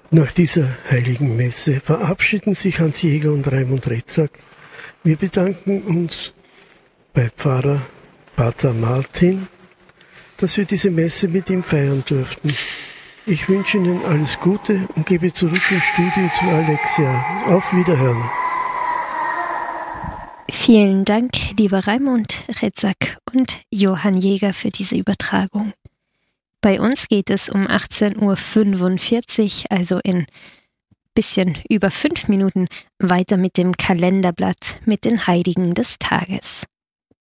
Nach dieser heiligen Messe verabschieden sich Hans Jäger und Raimund Rezack. Wir bedanken uns bei Pfarrer Pater Martin, dass wir diese Messe mit ihm feiern durften. Ich wünsche Ihnen alles Gute und gebe zurück ins Studio zu Alexia. Auf Wiederhören. Vielen Dank, lieber Raimund Rezack und Johann Jäger, für diese Übertragung. Bei uns geht es um 18.45 Uhr, also in bisschen über 5 Minuten, weiter mit dem Kalenderblatt mit den Heiligen des Tages.